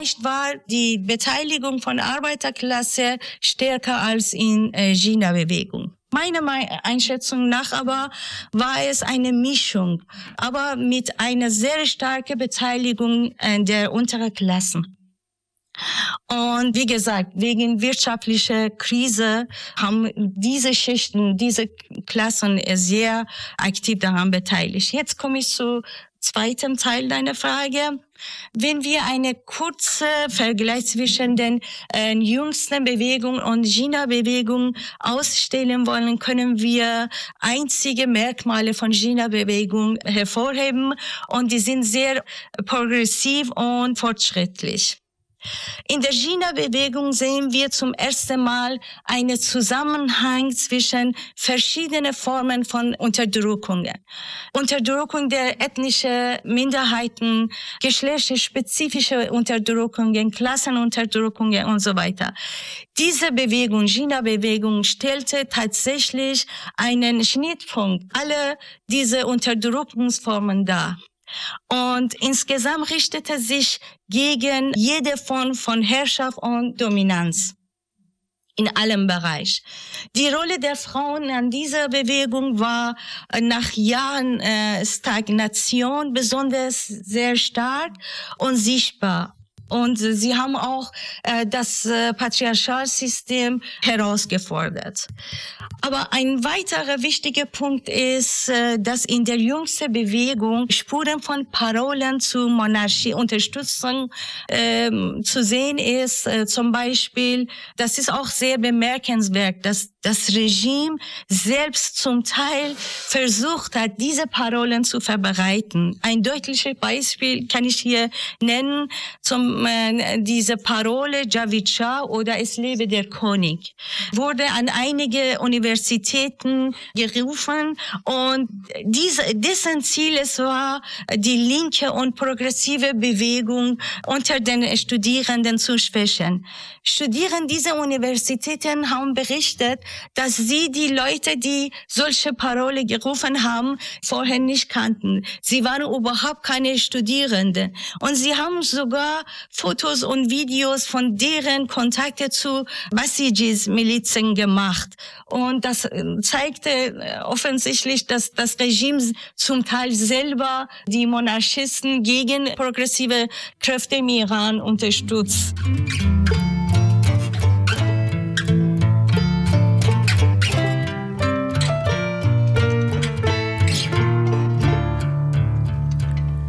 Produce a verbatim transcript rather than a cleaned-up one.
war die Beteiligung von Arbeiterklasse stärker als in äh, Jina-Bewegung. Meiner Einschätzung nach aber war es eine Mischung, aber mit einer sehr starken Beteiligung äh, der unteren Klassen. Und wie gesagt, wegen wirtschaftlicher Krise haben diese Schichten, diese Klassen sehr aktiv daran beteiligt. Jetzt komme ich zu zweiten Teil deiner Frage. Wenn wir eine kurze Vergleich zwischen den äh, jüngsten Bewegungen und Jina-Bewegung ausstellen wollen, können wir einzige Merkmale von Jina-Bewegung hervorheben und die sind sehr progressiv und fortschrittlich. In der Jina-Bewegung sehen wir zum ersten Mal einen Zusammenhang zwischen verschiedenen Formen von Unterdrückungen. Unterdrückung der ethnischen Minderheiten, geschlechtsspezifische Unterdrückungen, Klassenunterdrückungen und so weiter. Diese Bewegung, Jina-Bewegung, stellte tatsächlich einen Schnittpunkt aller diese Unterdrückungsformen dar. Und insgesamt richtete sich gegen jede Form von Herrschaft und Dominanz in allem Bereich. Die Rolle der Frauen an dieser Bewegung war nach Jahren äh, Stagnation besonders sehr stark und sichtbar. Und sie haben auch äh, das äh, Patriarchalsystem herausgefordert. Aber ein weiterer wichtiger Punkt ist, äh, dass in der jüngsten Bewegung Spuren von Parolen zu Monarchieunterstützung äh, zu sehen ist. Äh, zum Beispiel, das ist auch sehr bemerkenswert, dass das Regime selbst zum Teil versucht hat, diese Parolen zu verbreiten. Ein deutliches Beispiel kann ich hier nennen, zum äh, diese Parole Javid Shah oder Es lebe der König wurde an einige Universitäten gerufen und diese, dessen Ziel es war, die linke und progressive Bewegung unter den Studierenden zu schwächen. Studierende dieser Universitäten haben berichtet, dass sie die Leute, die solche Parole gerufen haben, vorher nicht kannten. Sie waren überhaupt keine Studierenden. Und sie haben sogar Fotos und Videos von deren Kontakte zu Basijis-Milizen gemacht. Und das zeigte offensichtlich, dass das Regime zum Teil selber die Monarchisten gegen progressive Kräfte im Iran unterstützt.